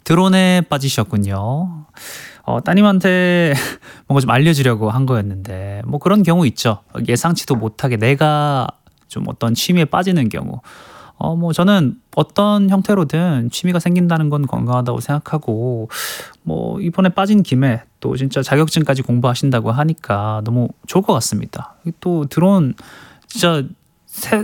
드론에 빠지셨군요. 따님한테 뭔가 좀 알려주려고 한 거였는데 뭐 그런 경우 있죠. 예상치도 못하게 내가 좀 어떤 취미에 빠지는 경우. 뭐 저는 어떤 형태로든 취미가 생긴다는 건 건강하다고 생각하고 뭐 이번에 빠진 김에 또 진짜 자격증까지 공부하신다고 하니까 너무 좋을 것 같습니다. 또 드론 진짜